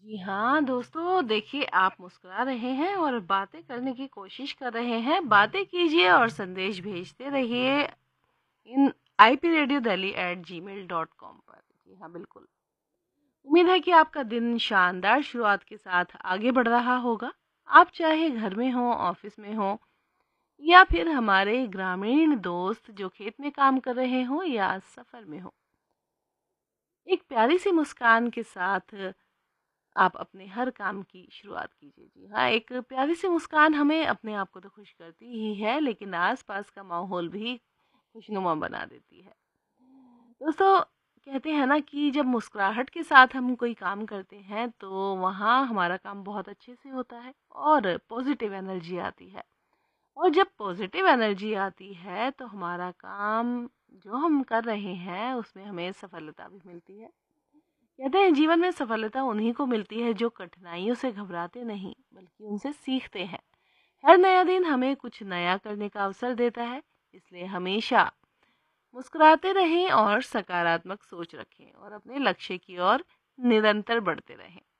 जी हाँ दोस्तों, देखिए आप मुस्कुरा रहे हैं और बातें करने की कोशिश कर रहे हैं। बातें कीजिए और संदेश भेजते रहिए इन ipradiodelhi@gmail.com पर। जी हाँ, बिल्कुल। उम्मीद है कि आपका दिन शानदार शुरुआत के साथ आगे बढ़ रहा होगा। आप चाहे घर में हो, ऑफिस में हो या फिर हमारे ग्रामीण दोस्त जो खेत में काम कर रहे हो या सफर में हो, एक प्यारी सी मुस्कान के साथ आप अपने हर काम की शुरुआत कीजिए। जी हाँ, एक प्यारी सी मुस्कान हमें अपने आप को तो खुश करती ही है, लेकिन आस-पास का माहौल भी खुशनुमा बना देती है। दोस्तों, कहते हैं ना कि जब मुस्कुराहट के साथ हम कोई काम करते हैं, तो वहाँ हमारा काम बहुत अच्छे से होता है और पॉजिटिव एनर्जी आती है। और जब पॉजिटिव एनर्जी आती है, तो हमारा काम जो हम कर रहे हैं, उसमें हमें सफलता भी मिलती है। कहते हैं जीवन में सफलता उन्हीं को मिलती है जो कठिनाइयों से घबराते नहीं बल्कि उनसे सीखते हैं। हर नया दिन हमें कुछ नया करने का अवसर देता है, इसलिए हमेशा मुस्कुराते रहें और सकारात्मक सोच रखें और अपने लक्ष्य की ओर निरंतर बढ़ते रहें।